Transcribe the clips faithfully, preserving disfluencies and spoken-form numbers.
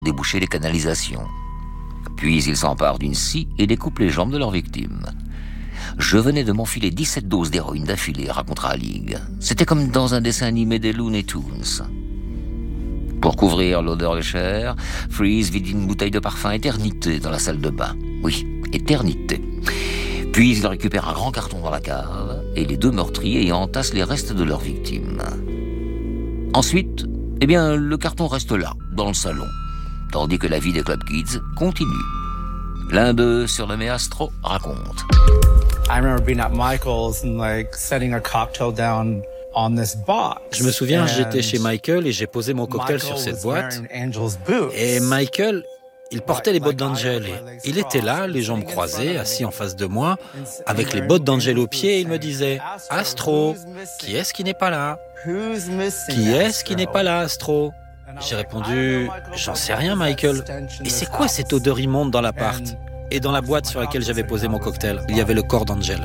déboucher les canalisations. Puis ils s'emparent d'une scie et découpent les jambes de leur victime. Je venais de m'enfiler dix-sept doses d'héroïne d'affilée, racontera Alig. C'était comme dans un dessin animé des Looney Tunes. Pour couvrir l'odeur de chair, Freeze vide une bouteille de parfum éternité dans la salle de bain. Oui, éternité. Puis il récupère un grand carton dans la cave et les deux meurtriers y entassent les restes de leur victime. Ensuite, eh bien, le carton reste là, dans le salon, tandis que la vie des Club Kids continue. L'un d'eux, surnommé Astro, raconte. I remember being at Michael's and like setting a cocktail down on this box. Je me souviens, j'étais chez Michael et j'ai posé mon cocktail Michael sur cette was boîte. wearing Angel's boots. Et Michael, il portait les bottes d'Angel. Et il était là, les jambes croisées, assis en face de moi, avec les bottes d'Angel aux pieds, et il me disait « Astro, qui est-ce qui n'est pas là ? Qui est-ce qui n'est pas là, Astro ?» J'ai répondu « J'en sais rien, Michael. Et c'est quoi cette odeur immonde dans l'appart ?» Et dans la boîte sur laquelle j'avais posé mon cocktail, il y avait le corps d'Angel.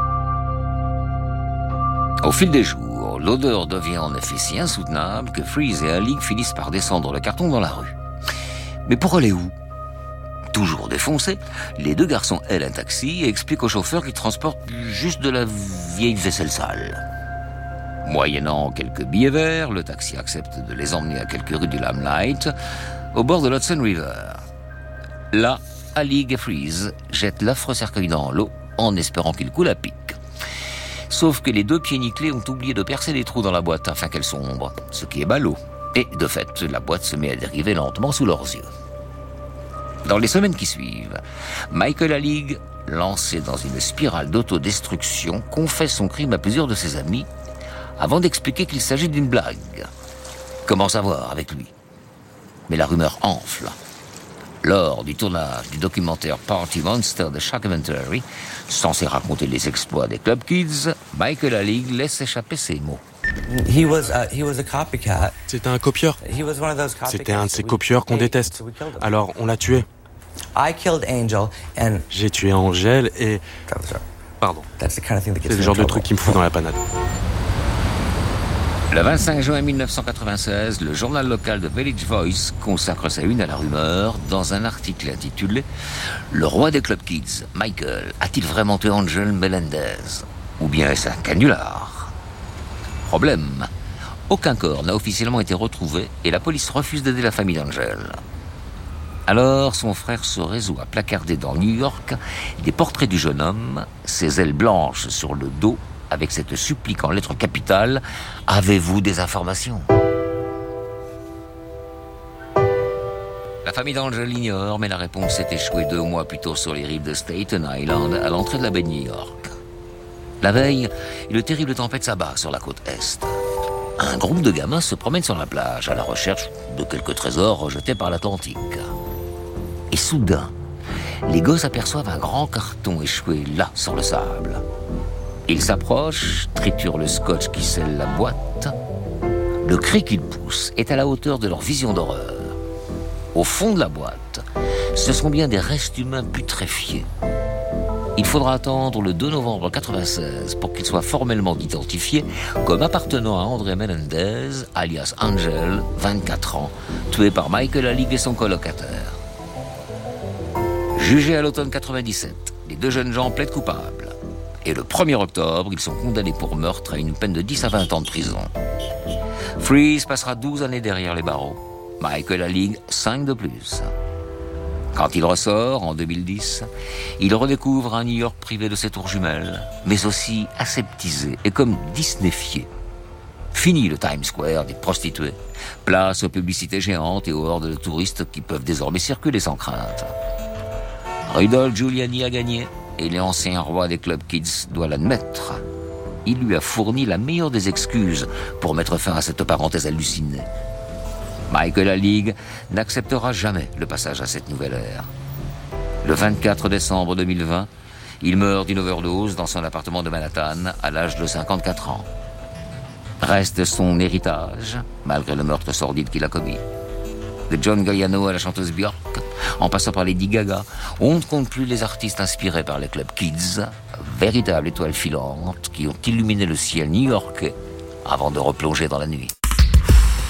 Au fil des jours, l'odeur devient en effet si insoutenable que Freeze et Alig finissent par descendre le carton dans la rue. Mais pour aller où ? Toujours défoncés, les deux garçons aident un taxi et expliquent au chauffeur qu'ils transportent juste de la vieille vaisselle sale. Moyennant quelques billets verts, le taxi accepte de les emmener à quelques rues du Limelight, au bord de l'Hudson River. Là, Alig et Freeze jettent l'affreux cercueil dans l'eau en espérant qu'il coule à pic. Sauf que les deux pieds nickelés ont oublié de percer des trous dans la boîte afin qu'elle sombre, ce qui est ballot. Et de fait, la boîte se met à dériver lentement sous leurs yeux. Dans les semaines qui suivent, Michael Alig, lancé dans une spirale d'autodestruction, confesse son crime à plusieurs de ses amis avant d'expliquer qu'il s'agit d'une blague. Comment savoir avec lui ? Mais la rumeur enfle. Lors du tournage du documentaire Party Monster de Shockumentary, censé raconter les exploits des Club Kids, Michael Alig laisse échapper ces mots. He was, uh, he was a copycat. C'était un copieur. He was one of those copycats. C'était un de ces copieurs qu'on déteste. Alors, on l'a tué. I killed Angel and... J'ai tué Angel et... Pardon. That's the kind of thing that gets C'est le me in genre de trouble. truc qui me fout dans la panade. Le vingt-cinq juin mille neuf cent quatre-vingt-seize, le journal local de Village Voice consacre sa une à la rumeur dans un article intitulé « Le roi des Club Kids, Michael, a-t-il vraiment tué Angel Melendez ? Ou bien est-ce un canular ?» Problème, aucun corps n'a officiellement été retrouvé et la police refuse d'aider la famille d'Angel. Alors son frère se résout à placarder dans New York des portraits du jeune homme, ses ailes blanches sur le dos, avec cette supplique en lettres capitales « Avez-vous des informations ?» La famille d'Angel l'ignore, mais la réponse s'est échouée deux mois plus tôt sur les rives de Staten Island, à l'entrée de la baie de New York. La veille, une terrible tempête s'abat sur la côte Est. Un groupe de gamins se promène sur la plage, à la recherche de quelques trésors rejetés par l'Atlantique. Et soudain, les gosses aperçoivent un grand carton échoué là, sur le sable. Ils s'approchent, triturent le scotch qui scelle la boîte. Le cri qu'ils poussent est à la hauteur de leur vision d'horreur. Au fond de la boîte, ce sont bien des restes humains putréfiés. Il faudra attendre le deux novembre quatre-vingt-seize pour qu'ils soient formellement identifiés comme appartenant à André Melendez, alias Angel, vingt-quatre ans, tué par Michael Alig et son colocataire. Jugés à l'automne quatre-vingt-dix-sept, les deux jeunes gens plaident coupables. Et le premier octobre, ils sont condamnés pour meurtre à une peine de dix à vingt ans de prison. Freeze passera douze années derrière les barreaux. Michael Alig, cinq de plus. Quand il ressort, en deux mille dix, il redécouvre un New York privé de ses tours jumelles, mais aussi aseptisé et comme disneyfié. Fini le Times Square des prostituées, place aux publicités géantes et aux hordes de touristes qui peuvent désormais circuler sans crainte. Rudolph Giuliani a gagné, et l'ancien roi des Club Kids doit l'admettre. Il lui a fourni la meilleure des excuses pour mettre fin à cette parenthèse hallucinée. Michael Alig n'acceptera jamais le passage à cette nouvelle ère. Le vingt-quatre décembre deux mille vingt, il meurt d'une overdose dans son appartement de Manhattan à l'âge de cinquante-quatre ans. Reste son héritage, malgré le meurtre sordide qu'il a commis. De John Galliano à la chanteuse Björk, en passant par Lady Gaga, on ne compte plus les artistes inspirés par les Club Kids, véritables étoiles filantes qui ont illuminé le ciel new-yorkais avant de replonger dans la nuit.